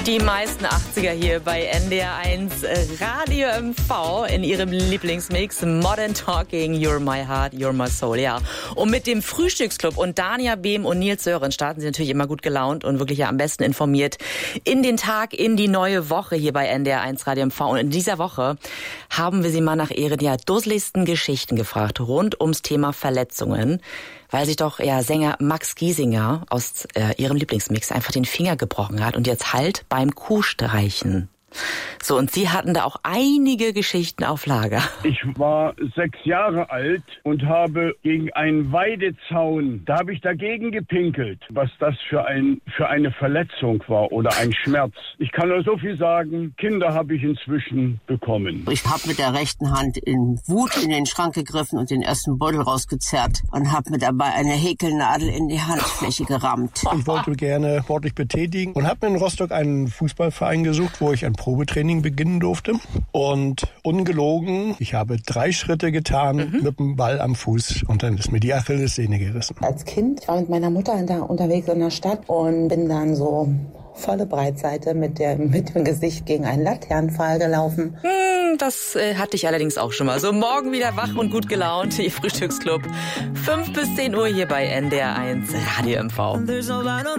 Die meisten 80er hier bei NDR 1 Radio MV in ihrem Lieblingsmix Modern Talking, You're My Heart, You're My Soul, ja. Und mit dem Frühstücksclub und Dania Behm und Nils Sören starten sie natürlich immer gut gelaunt und wirklich ja am besten informiert in den Tag, in die neue Woche hier bei NDR 1 Radio MV. Und in dieser Woche haben wir sie mal nach ihren dusseligsten Geschichten gefragt rund ums Thema Verletzungen, weil sich doch Sänger Max Giesinger aus ihrem Lieblingsmix einfach den Finger gebrochen hat und jetzt halt beim Kuhstreichen. So, und Sie hatten da auch einige Geschichten auf Lager. Ich war 6 Jahre alt und habe gegen einen Weidezaun, da habe ich dagegen gepinkelt, was das für eine Verletzung war oder ein Schmerz. Ich kann nur so viel sagen, Kinder habe ich inzwischen bekommen. Ich habe mit der rechten Hand in Wut in den Schrank gegriffen und den ersten Beutel rausgezerrt und habe mir dabei eine Häkelnadel in die Handfläche gerammt. Ich wollte gerne sportlich betätigen und habe mir in Rostock einen Fußballverein gesucht, wo ich ein Probetraining beginnen durfte. Und ungelogen, ich habe 3 Schritte getan mit dem Ball am Fuß und dann ist mir die Achillessehne gerissen. Als Kind war ich mit meiner Mutter da unterwegs in der Stadt und bin dann so volle Breitseite mit dem Gesicht gegen einen Laternenpfahl gelaufen. Das hatte ich allerdings auch schon mal. So, morgen wieder wach und gut gelaunt. Ihr Frühstücksclub. 5 bis 10 Uhr hier bei NDR 1 Radio MV.